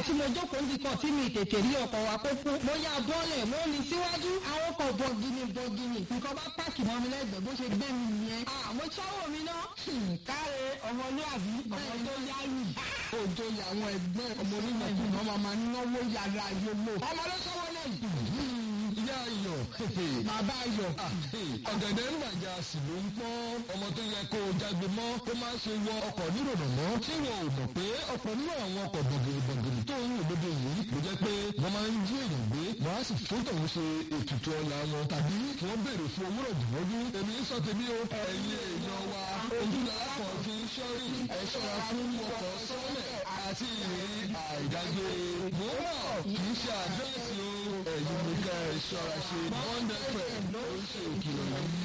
tí mo jókòó ń dikọ̀ tí mi tètè rí ọkọ̀ wa kó fún mo yá bọ́ọ̀lẹ̀ mo ní síwájú àwọn ọkọ̀ bọ̀gìnì nǹkan bá pààkì mọ́ mi lẹ́gbẹ̀ẹ́ bó ṣe gbé mi nìyẹn. mo ṣọ́wọ́ mi ná. káre ọmọlúwàbí ọmọ tó yáyì. òjò àwọn ẹgbẹ́ ọmọ onímọ̀kùnrin ọmọ máa ń náwó yàrá yòlò. ọmọ ló ṣọ́wọ́ lẹ́yìn. ìyá ayọ̀ bàbá ayọ̀. ọ̀gẹ̀dẹ̀ ń gbàjà sì ló ń pọ́n ọmọ tó yẹ kó o jágbe mọ́ kó má ṣe wọ ọkọ̀ nírònà mọ́ tí wọn ò mọ̀ pé ọ̀pọ̀ nínú àwọn ọkọ̀ bọ̀gìnì tó ń rò lóde yìí ló jẹ́ pé wọ́n máa ń jí èèyàn gbé wọ́n á sì fún tòun ṣe ètùtù ọ̀la wọn tàbí kí wọ́n béèrè fún owó rọ̀dùnmọ́dún èmi ń sọ tèmi o ẹ̀yin èèyàn wa ojúlọ́lápọ̀ fi ń ṣọ́rí ẹ ṣọ́ra fún ọkọ̀ sọ́lẹ̀ àti ìrírí àìdágbé mọ́mọ́ kì í ṣe àdírẹ́sì o ẹ̀yin nìkan ẹ ṣọ́ra ṣe 100% ló ń ṣe ìkìlọ̀ yìí.